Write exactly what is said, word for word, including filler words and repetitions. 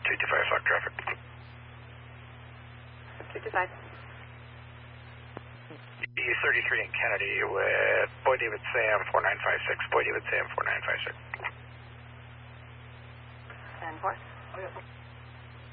two two five Fox traffic. two two five. E thirty-three in Kennedy with Boy David Sam four nine five six. Boy David Sam four nine five six. ten four.